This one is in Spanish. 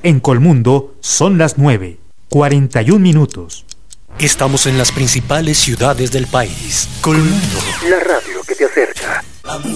En Colmundo son las 9:41. Estamos en las principales ciudades del país. Colmundo, la radio que te acerca.